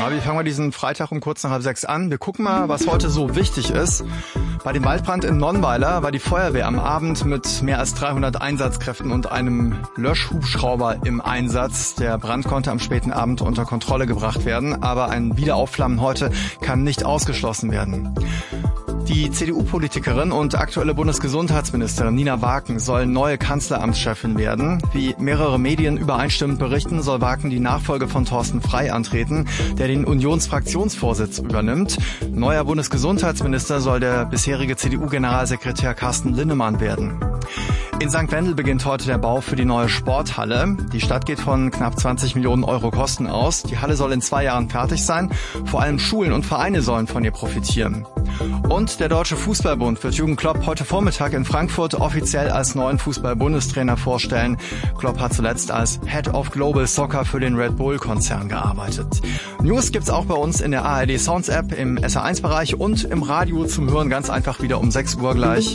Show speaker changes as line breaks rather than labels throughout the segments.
Ja, wir fangen mal diesen Freitag um kurz nach 5:30 an. Wir gucken mal, was heute so wichtig ist. Bei dem Waldbrand in Nonnweiler war die Feuerwehr am Abend mit mehr als 300 Einsatzkräften und einem Löschhubschrauber im Einsatz. Der Brand konnte am späten Abend unter Kontrolle gebracht werden, aber ein Wiederaufflammen heute kann nicht ausgeschlossen werden. Die CDU-Politikerin und aktuelle Bundesgesundheitsministerin Nina Waken soll neue Kanzleramtschefin werden. Wie mehrere Medien übereinstimmend berichten, soll Waken die Nachfolge von Thorsten Frey antreten, der den Unionsfraktionsvorsitz übernimmt. Neuer Bundesgesundheitsminister soll der bisherige CDU-Generalsekretär Carsten Linnemann werden. In St. Wendel beginnt heute der Bau für die neue Sporthalle. Die Stadt geht von knapp 20 Millionen Euro Kosten aus. Die Halle soll in 2 Jahren fertig sein. Vor allem Schulen und Vereine sollen von ihr profitieren. Und der Deutsche Fußballbund wird Jürgen Klopp heute Vormittag in Frankfurt offiziell als neuen Fußball-Bundestrainer vorstellen. Klopp hat zuletzt als Head of Global Soccer für den Red Bull-Konzern gearbeitet. News gibt's auch bei uns in der ARD Sounds App, im SR1-Bereich und im Radio zum Hören ganz einfach wieder um 6 Uhr gleich.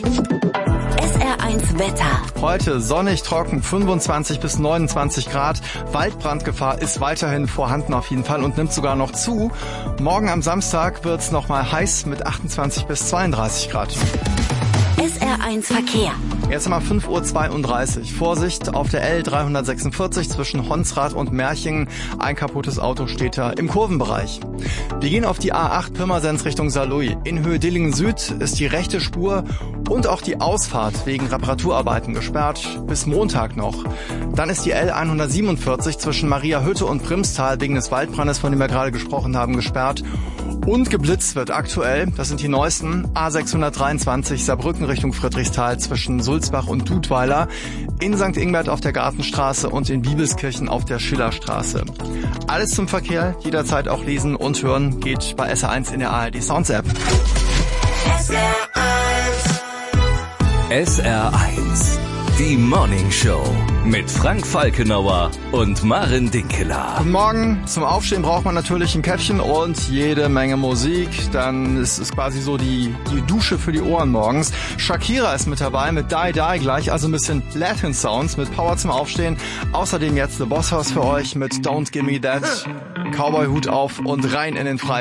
SR1 Wetter.
Heute sonnig, trocken, 25 bis 29 Grad. Waldbrandgefahr ist weiterhin vorhanden auf jeden Fall und nimmt sogar noch zu. Morgen am Samstag wird's nochmal heiß mit 28 bis 32 Grad.
SR1 Verkehr.
Jetzt mal 5:32 Uhr. Vorsicht auf der L346 zwischen Honsrad und Merchingen. Ein kaputtes Auto steht da im Kurvenbereich. Wir gehen auf die A8 Pirmasens Richtung Saarlouis. In Höhe Dillingen Süd ist die rechte Spur und auch die Ausfahrt wegen Reparaturarbeiten gesperrt. Bis Montag noch. Dann ist die L147 zwischen Mariahütte und Primstal wegen des Waldbrandes, von dem wir gerade gesprochen haben, gesperrt. Und geblitzt wird aktuell, das sind die neuesten, A623 Saarbrücken Richtung Friedrichsthal zwischen Sulzbach und Dudweiler, in St. Ingbert auf der Gartenstraße und in Bibelskirchen auf der Schillerstraße. Alles zum Verkehr, jederzeit auch lesen und hören, geht bei SR1 in der ARD Sounds App.
SR1, die Morning Show mit Frank Falkenauer und Maren Dinkeler.
Guten Morgen. Zum Aufstehen braucht man natürlich ein Käffchen und jede Menge Musik. Dann ist es quasi so die Dusche für die Ohren morgens. Shakira ist mit dabei mit Die Die gleich, also ein bisschen Latin Sounds mit Power zum Aufstehen. Außerdem jetzt The Boss House für euch mit Don't Gimme That. Cowboy-Hut auf und rein in den Freitag.